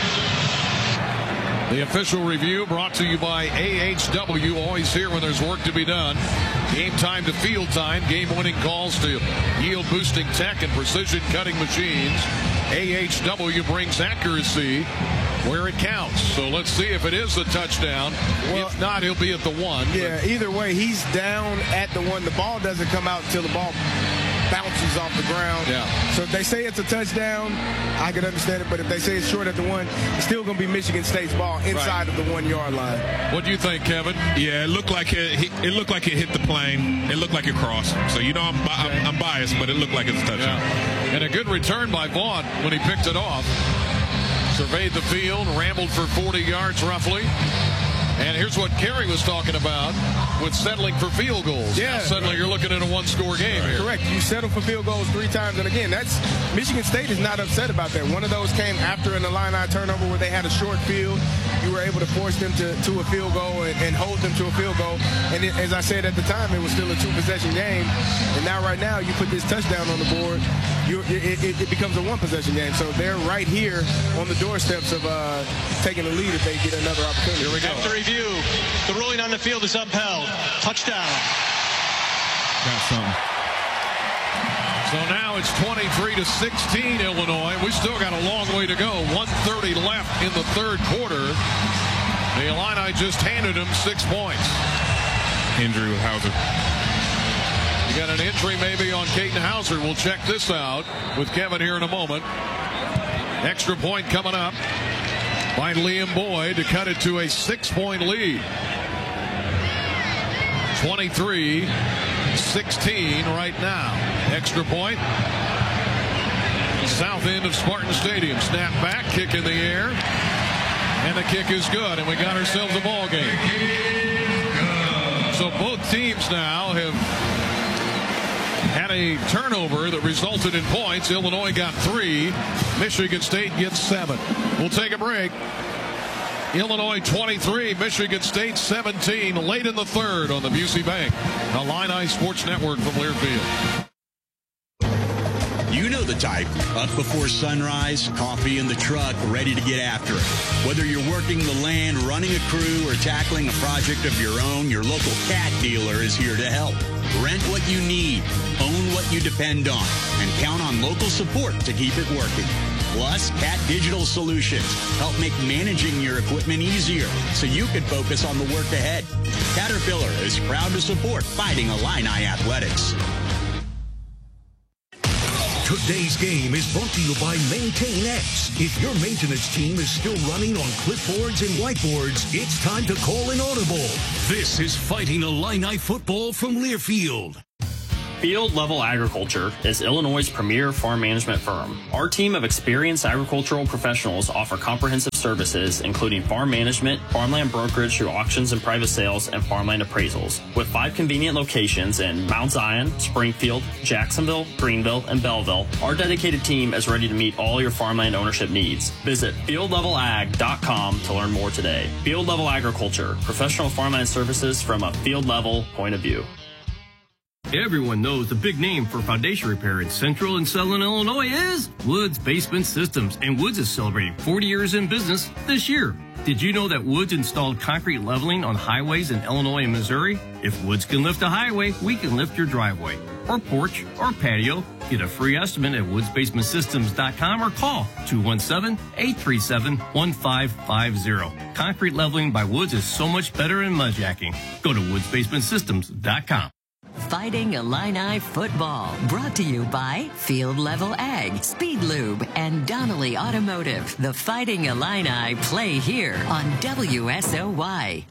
Speaker 4: The official review brought to you by A H W. Always here when there's work to be done. Game time to field time. Game-winning calls to yield-boosting tech and precision-cutting machines. A H W brings accuracy where it counts. So let's see if it is a touchdown. Well, if not, he'll be at the one.
Speaker 5: Yeah, either way, he's down at the one. The ball doesn't come out until the ball bounces off the ground.
Speaker 4: Yeah.
Speaker 5: So if they say it's a touchdown, I can understand it. But if they say it's short at the one, it's still going to be Michigan State's ball inside right. of the one-yard line.
Speaker 4: What do you think, Kevin?
Speaker 6: Yeah, it looked like it, it looked like it hit the plane. It looked like it crossed. So, you know, I'm, I'm, I'm biased, but it looked like it's a touchdown.
Speaker 4: Yeah. And a good return by Vaught when he picked it off. Surveyed the field, rambled for forty yards roughly. And here's what Kerry was talking about with settling for field goals.
Speaker 5: Yeah.
Speaker 4: Now suddenly you're looking at a one-score game here.
Speaker 5: Correct. You settle for field goals three times. And again, that's Michigan State is not upset about that. One of those came after an Illini turnover where they had a short field. You were able to force them to, to a field goal and, and hold them to a field goal. And it, as I said at the time, it was still a two-possession game. And now right now you put this touchdown on the board, you, it, it, it becomes a one-possession game. So they're right here on the doorsteps of uh, taking the lead if they get another opportunity.
Speaker 4: Here we go.
Speaker 7: After review, the ruling on the field is upheld. Touchdown.
Speaker 6: Got something.
Speaker 4: So now it's twenty-three to sixteen Illinois. We still got a long way to go. one thirty left in the third quarter. The Illini just handed them six points.
Speaker 6: Injury with Hauser.
Speaker 4: You got an injury maybe on Katin Hauser. We'll check this out with Kevin here in a moment. Extra point coming up by Liam Boyd to cut it to a six-point lead. twenty-three sixteen right now. Extra point. South end of Spartan Stadium. Snap back, kick in the air. And the kick is good. And we got ourselves a ball game. So both teams now have had a turnover that resulted in points. Illinois got three. Michigan State gets seven. We'll take a break. Illinois twenty-three, Michigan State seventeen, late in the third on the Busey Bank Illini Sports Network from Learfield.
Speaker 12: You know the type. Up before sunrise, coffee in the truck, ready to get after it. Whether you're working the land, running a crew, or tackling a project of your own, your local Cat dealer is here to help. Rent what you need, own what you depend on, and count on local support to keep it working. Plus, Cat Digital Solutions help make managing your equipment easier so you can focus on the work ahead. Caterpillar is proud to support Fighting Illini Athletics.
Speaker 15: Today's game is brought to you by MaintainX. If your maintenance team is still running on clipboards and whiteboards, it's time to call an audible. This is Fighting Illini Football from Learfield.
Speaker 20: Field Level Agriculture is Illinois' premier farm management firm. Our team of experienced agricultural professionals offer comprehensive services, including farm management, farmland brokerage through auctions and private sales, and farmland appraisals. With five convenient locations in Mount Zion, Springfield, Jacksonville, Greenville, and Belleville, our dedicated team is ready to meet all your farmland ownership needs. Visit field level ag dot com to learn more today. Field Level Agriculture, professional farmland services from a field level point of view.
Speaker 16: Everyone knows the big name for foundation repair in Central and Southern Illinois is Woods Basement Systems, and Woods is celebrating forty years in business this year. Did you know that Woods installed concrete leveling on highways in Illinois and Missouri? If Woods can lift a highway, we can lift your driveway or porch or patio. Get a free estimate at woods basement systems dot com or call two one seven, eight three seven, one five five zero. Concrete leveling by Woods is so much better than mudjacking. Go to woods basement systems dot com.
Speaker 3: Fighting Illini Football, brought to you by Field Level Ag, Speed Lube, and Donnelly Automotive. The Fighting Illini play here on W S O Y.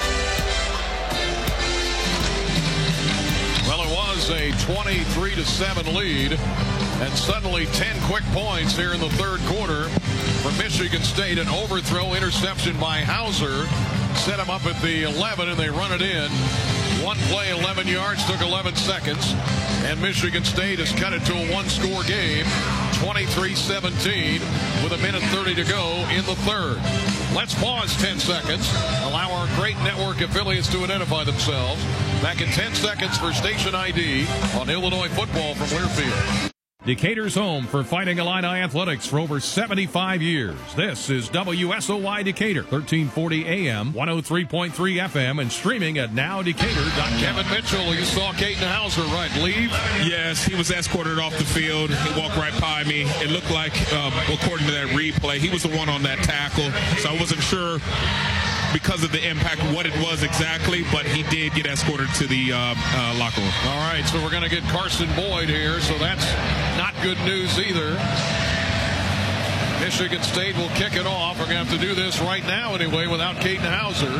Speaker 4: Well, it was a twenty-three to seven lead, and suddenly ten quick points here in the third quarter for Michigan State. An overthrow interception by Hauser set them up at the eleven, and they run it in. One play, eleven yards, took eleven seconds, and Michigan State has cut it to a one-score game, twenty-three seventeen, with a minute thirty to go in the third. Let's pause ten seconds, allow our great network affiliates to identify themselves. Back in ten seconds for station I D on Illinois football from Learfield.
Speaker 21: Decatur's home for Fighting Illini Athletics for over seventy-five years. This is W S O Y Decatur, thirteen forty A M, one oh three point three F M, and streaming at now decatur dot com.
Speaker 4: Kevin Mitchell, you saw Caden Hauser, right, leave?
Speaker 6: Yes, he was escorted off the field. He walked right by me. It looked like, uh, according to that replay, he was the one on that tackle, so I wasn't sure because of the impact what it was exactly, but he did get escorted to the uh, uh, locker room.
Speaker 4: All right, so we're going to get Carson Boyd here, so that's not good news either. Michigan State will kick it off. We're going to have to do this right now anyway without Caden Hauser.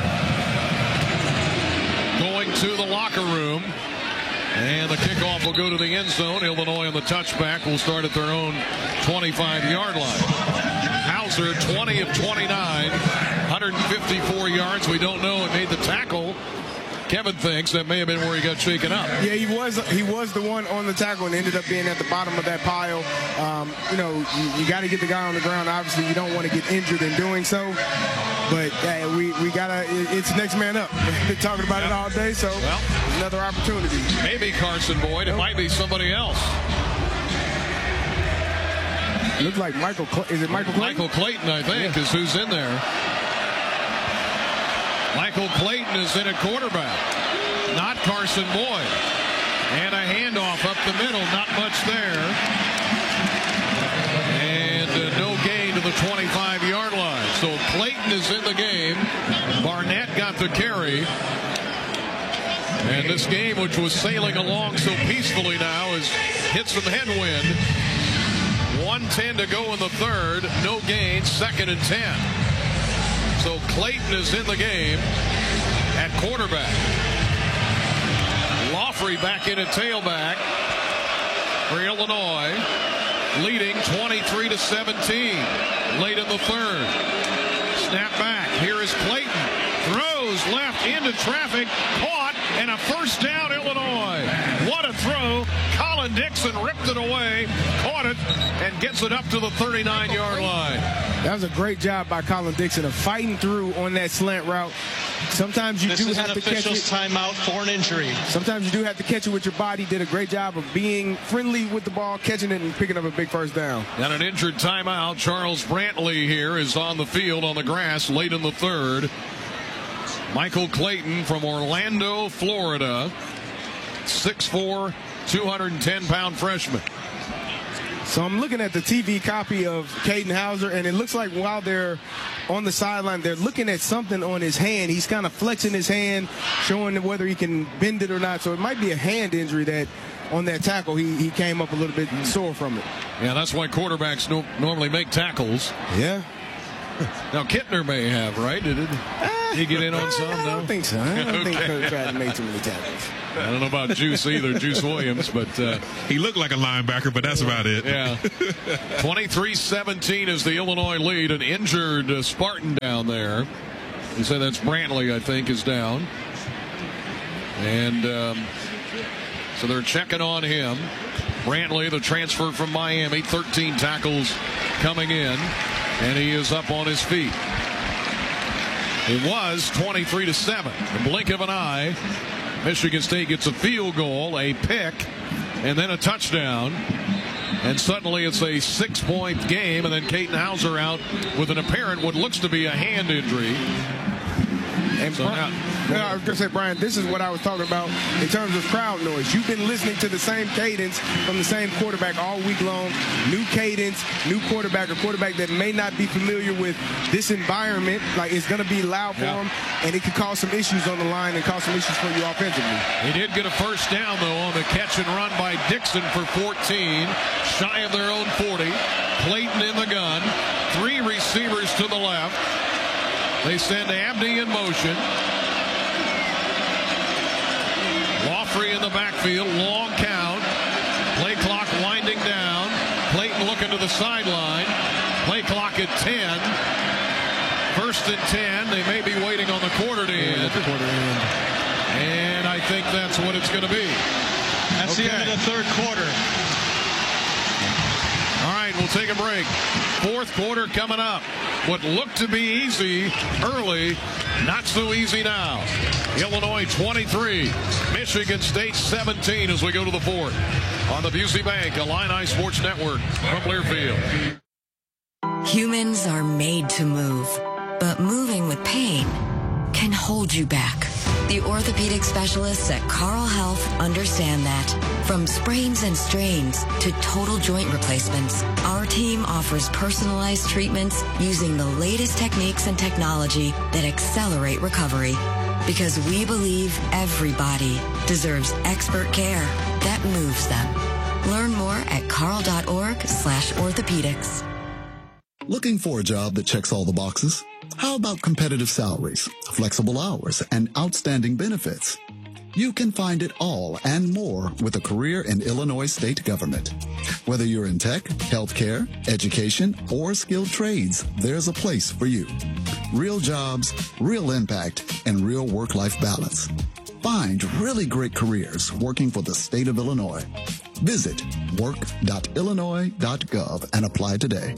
Speaker 4: Going to the locker room. And the kickoff will go to the end zone. Illinois on the touchback will start at their own twenty-five yard line. Hauser, twenty of twenty-nine, one hundred fifty-four yards. We don't know. It made the tackle. Kevin thinks that may have been where he got shaken up.
Speaker 5: Yeah, he was he was the one on the tackle and ended up being at the bottom of that pile. Um, you know, you, you got to get the guy on the ground. Obviously, you don't want to get injured in doing so. But uh, we, we got to, it's next man up. We've been talking about yep. it all day, so well, another opportunity.
Speaker 4: Maybe Carson Boyd. It might be somebody else.
Speaker 5: It looks like Michael, Cl- is it Michael Clayton?
Speaker 4: Michael Clayton, I think, yeah. is who's in there. Michael Clayton is in at quarterback, not Carson Boyd. And a handoff up the middle, not much there. And uh, no gain to the twenty-five yard line. So Clayton is in the game. Barnett got the carry. And this game, which was sailing along so peacefully now, has hit some headwind. one ten to go in the third. No gain, second and ten. So Clayton is in the game at quarterback. Laughley back in at tailback for Illinois, leading twenty-three to seventeen late in the third. Snap back. Here is Clayton. Throws left into traffic. Caught and a first down, Illinois. What a throw. Colin Dixon ripped it away, caught it, and gets it up to the thirty-nine-yard line.
Speaker 5: That was a great job by Colin Dixon of fighting through on that slant route. Sometimes you
Speaker 7: this
Speaker 5: do
Speaker 7: is
Speaker 5: have
Speaker 7: an
Speaker 5: to catch it.
Speaker 7: official's timeout for an injury.
Speaker 5: Sometimes you do have to catch it with your body. Did a great job of being friendly with the ball, catching it, and picking up a big first down.
Speaker 4: And an injured timeout. Charles Brantley here is on the field on the grass late in the third. Michael Clayton from Orlando, Florida. six foot four, two hundred ten pound freshman.
Speaker 5: So I'm looking at the T V copy of Caden Hauser, and it looks like while they're on the sideline, they're looking at something on his hand. He's kind of flexing his hand, showing whether he can bend it or not. So it might be a hand injury that on that tackle, he, he came up a little bit sore from it.
Speaker 4: Yeah, that's why quarterbacks no, normally make tackles.
Speaker 5: Yeah.
Speaker 4: Now, Kittner may have, right? Did it, uh, he get in on some?
Speaker 5: I don't
Speaker 4: no?
Speaker 5: think so. I don't
Speaker 4: okay.
Speaker 5: think Coach Patton made too many tackles.
Speaker 4: I don't know about Juice either, Juice Williams, but uh,
Speaker 6: he looked like a linebacker, but that's about it.
Speaker 4: Yeah. twenty-three seventeen is the Illinois lead. An injured uh, Spartan down there. You said that's Brantley, I think, is down. And um, so they're checking on him. Brantley, the transfer from Miami, thirteen tackles coming in, and he is up on his feet. It was twenty-three to seven. In the blink of an eye, Michigan State gets a field goal, a pick, and then a touchdown. And suddenly it's a six-point game, and then Caden Hauser out with an apparent what looks to be a hand injury.
Speaker 5: And
Speaker 4: so
Speaker 5: Brian,
Speaker 4: now,
Speaker 5: I was going to say, Brian, this is what I was talking about in terms of crowd noise. You've been listening to the same cadence from the same quarterback all week long. New cadence, new quarterback, a quarterback that may not be familiar with this environment. Like, it's going to be loud for
Speaker 4: yeah.
Speaker 5: him, and it could cause some issues on the line and cause some issues for you offensively.
Speaker 4: He did get a first down, though, on the catch and run by Dixon for fourteen, shy of their own forty. Clayton in the gun, three receivers to the left. They send Abney in motion. Lawfrey in the backfield, long count. Play clock winding down. Clayton looking to the sideline. Play clock at ten. First and ten. They may be waiting on the quarter to end.
Speaker 5: Yeah, quarter end.
Speaker 4: And I think that's what it's going to be.
Speaker 7: That's okay. The end of the third quarter.
Speaker 4: All right, we'll take a break. Fourth quarter coming up. What looked to be easy early, not so easy now. Illinois twenty-three, Michigan State seventeen as we go to the fourth. On the Busey Bank, Illini Sports Network from Learfield.
Speaker 3: Humans are made to move, but moving with pain can hold you back. The orthopedic specialists at Carl Health understand that. From sprains and strains to total joint replacements, our team offers personalized treatments using the latest techniques and technology that accelerate recovery. Because we believe everybody deserves expert care that moves them. Learn more at carl.org slash orthopedics.
Speaker 1: Looking for a job that checks all the boxes? How about competitive salaries, flexible hours, and outstanding benefits? You can find it all and more with a career in Illinois state government. Whether you're in tech, healthcare, education, or skilled trades, there's a place for you. Real jobs, real impact, and real work-life balance. Find really great careers working for the state of Illinois. Visit work dot illinois dot gov and apply today.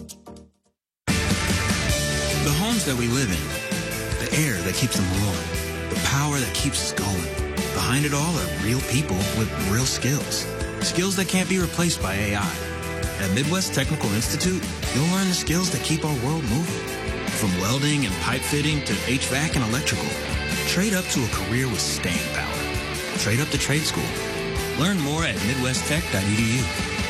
Speaker 10: The homes that we live in, the air that keeps them warm, the power that keeps us going. Behind it all are real people with real skills. Skills that can't be replaced by A I. At Midwest Technical Institute, you'll learn the skills that keep our world moving. From welding and pipe fitting to H V A C and electrical. Trade up to a career with staying power. Trade up to trade school. Learn more at midwest tech dot e d u.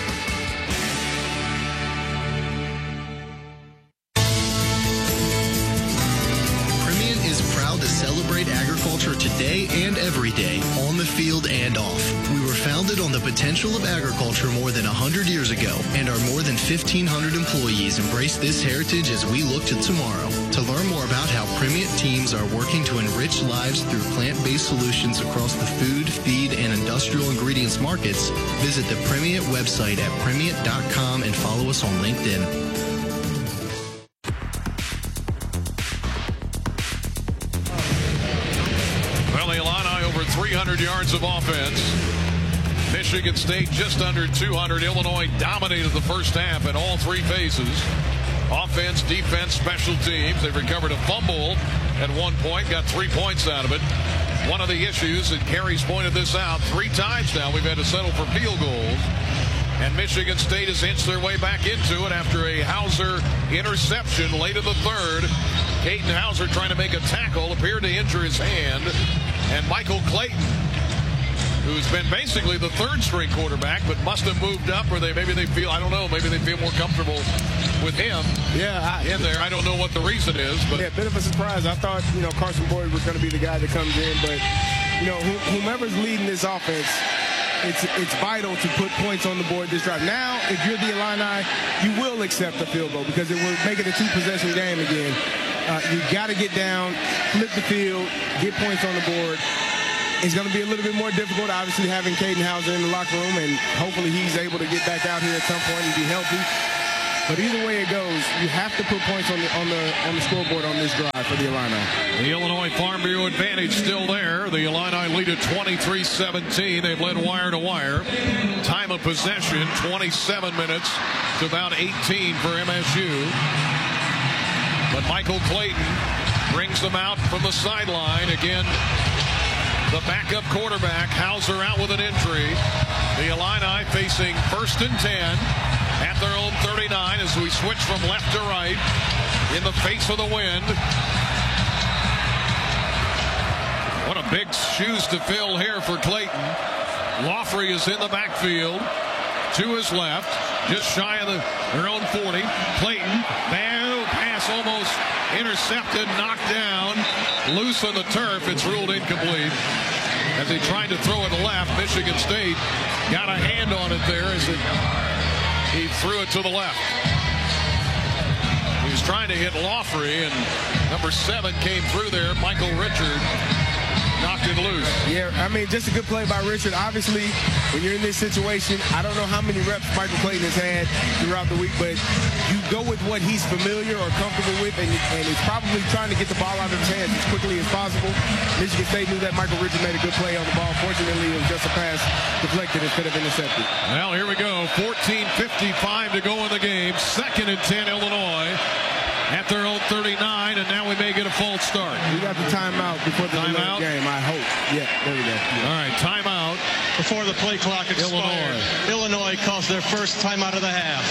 Speaker 19: Agriculture today and every day, on the field and off. We were founded on the potential of agriculture more than one hundred years ago, and our more than fifteen hundred employees embrace this heritage as we look to tomorrow. To learn more about how Primient teams are working to enrich lives through plant-based solutions across the food, feed, and industrial ingredients markets, visit the Primient website at primient dot com and follow us on LinkedIn.
Speaker 4: three hundred yards of offense. Michigan State just under two hundred. Illinois dominated the first half in all three phases. Offense, defense, special teams. They've recovered a fumble at one point, got three points out of it. One of the issues, and Kerry's pointed this out, three times now we've had to settle for field goals. And Michigan State has inched their way back into it after a Hauser interception late in the third. Caden Hauser trying to make a tackle, appeared to injure his hand. And Michael Clayton, who's been basically the third string quarterback, but must have moved up, or they maybe they feel, I don't know, maybe they feel more comfortable with him
Speaker 5: yeah, I,
Speaker 4: in there. I don't know what the reason is. But
Speaker 5: yeah, a bit of a surprise. I thought, you know, Carson Boyd was going to be the guy that comes in, but, you know, whomever's leading this offense, it's it's vital to put points on the board this drive. Now, if you're the Illini, you will accept the field goal because it will make it a two-possession game again. Uh, you got to get down, flip the field, get points on the board. It's going to be a little bit more difficult, obviously, having Caden Hauser in the locker room, and hopefully he's able to get back out here at some point and be healthy. But either way it goes, you have to put points on the on the on the scoreboard on this drive for the Illini.
Speaker 4: The Illinois Farm Bureau advantage still there. The Illini lead at twenty-three seventeen. They've led wire to wire. Time of possession, twenty-seven minutes to about eighteen for M S U. But Michael Clayton brings them out from the sideline. Again, the backup quarterback, Hauser, out with an injury. The Illini facing first and ten at their own thirty-nine as we switch from left to right in the face of the wind. What a big shoes to fill here for Clayton. Laughley is in the backfield to his left, just shy of the, their own forty. Clayton, bad pass almost intercepted, knocked down, loose on the turf. It's ruled incomplete. As he tried to throw it left, Michigan State got a hand on it there as it, he threw it to the left. He was trying to hit Laughley, and number seven came through there. Michael Richard knocked it loose.
Speaker 5: Yeah, I mean, just a good play by Richard. Obviously, when you're in this situation, I don't know how many reps Michael Clayton has had throughout the week, but you go with what he's familiar or comfortable with, and, and he's probably trying to get the ball out of his hands as quickly as possible. Michigan State knew that Michael Richard made a good play on the ball. Fortunately, it was just a pass deflected instead of intercepted.
Speaker 4: Well, here we go. fourteen fifty-five to go in the game. Second and ten, Illinois at their own thirty-nine, and now we may get a false start.
Speaker 5: We got the timeout before the
Speaker 4: timeout
Speaker 5: game, I hope. Yeah, there we go. Yeah.
Speaker 4: All right, timeout.
Speaker 7: Before the play clock expired, Illinois. Illinois calls their first timeout of the half.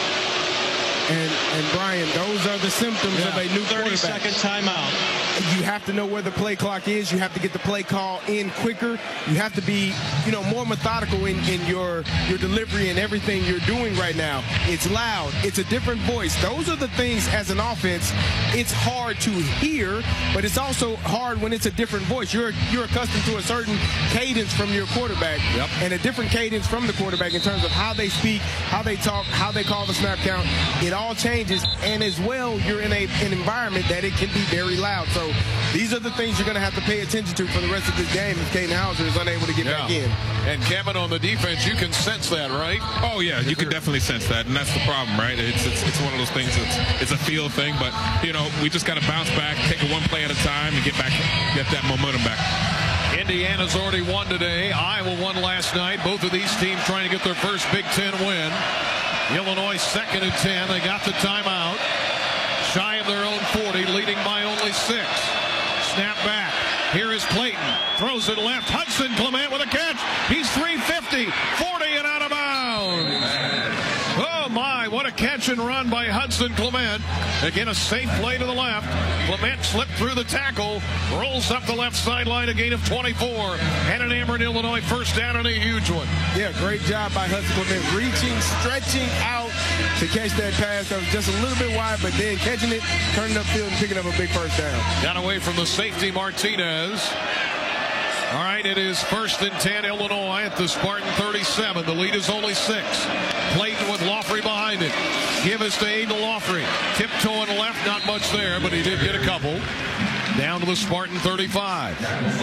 Speaker 5: And, and Brian, those are the symptoms yeah. of a new
Speaker 7: thirty
Speaker 5: quarterback.
Speaker 7: second timeout.
Speaker 5: You have to know where the play clock is. You have to get the play call in quicker. You have to be, you know, more methodical in, in your, your delivery and everything you're doing right now. It's loud. It's a different voice. Those are the things as an offense, it's hard to hear, but it's also hard when it's a different voice. You're, you're accustomed to a certain cadence from your quarterback
Speaker 4: yep.
Speaker 5: and a different cadence from the quarterback in terms of how they speak, how they talk, how they call the snap count. It all changes, and as well, you're in a, an environment that it can be very loud. So these are the things you're going to have to pay attention to for the rest of this game if Caden Hauser is unable to get
Speaker 4: yeah.
Speaker 5: back in.
Speaker 4: And Kevin, on the defense, you can sense that, right?
Speaker 6: Oh yeah, you can definitely sense that, and that's the problem, right? It's it's, it's one of those things. It's it's a feel thing, but you know we just got to bounce back, take it one play at a time, and get back, get that momentum back.
Speaker 4: Indiana's already won today. Iowa won last night. Both of these teams trying to get their first Big Ten win. Illinois second and ten. They got the timeout. Shy of their own forty, leading by only six. Snap back. Here is Clayton. Throws it left. Hudson Clement with a catch. He's three fifty, forty and out of bounds. Oh my, what a catch and run by Hudson Clement. Again, a safe play to the left. Clement slipped through the tackle, rolls up the left sideline, a gain of twenty-four. And an Ameren, Illinois first down and a huge one.
Speaker 5: Yeah, great job by Hudson Clement, reaching, stretching out to catch that pass. That was just a little bit wide, but then catching it, turning upfield and picking up a big first down.
Speaker 4: Got away from the safety, Martinez. All right, it is first and ten, Illinois at the Spartan thirty-seven. The lead is only six. Clayton with Laughley behind it. Give us to Aiden Laughley. Tiptoeing left, not much there, but he did get a couple. Down to the Spartan thirty-five.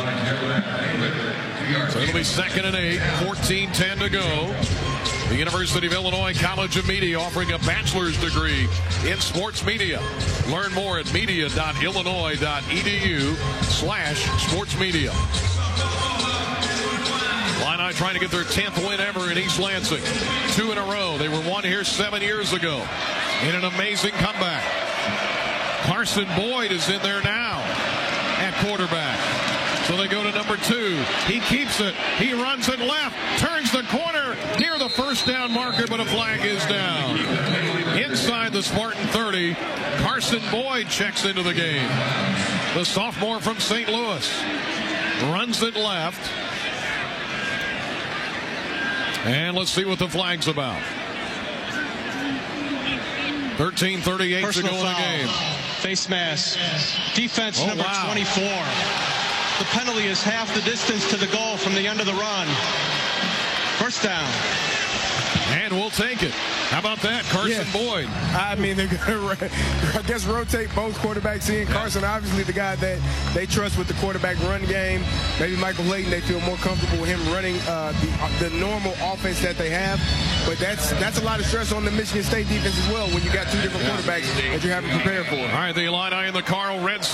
Speaker 4: So it'll be second and eight, fourteen ten to go. The University of Illinois College of Media offering a bachelor's degree in sports media. Learn more at media dot illinois dot e d u slash sports media. trying to get their tenth win ever in East Lansing. Two in a row. They were one here seven years ago in an amazing comeback. Carson Boyd is in there now at quarterback. So they go to number two. He keeps it. He runs it left. Turns the corner near the first down marker, but a flag is down. Inside the Spartan thirty, Carson Boyd checks into the game. The sophomore from Saint Louis runs it left. And let's see what the flag's about. thirteen thirty-eight to go in the game.
Speaker 7: Face mask. Defense
Speaker 4: oh,
Speaker 7: number
Speaker 4: wow.
Speaker 7: twenty-four. The penalty is half the distance to the goal from the end of the run. First down.
Speaker 4: And we'll take it. How about that, Carson
Speaker 5: yeah.
Speaker 4: Boyd?
Speaker 5: I mean, they're going to, I guess, rotate both quarterbacks in. Carson, obviously, the guy that they trust with the quarterback run game. Maybe Michael Layton, they feel more comfortable with him running uh, the, the normal offense that they have. But that's that's a lot of stress on the Michigan State defense as well when you got two different yeah. quarterbacks that you're having to prepare for.
Speaker 4: All right, the Illini in the Carl Red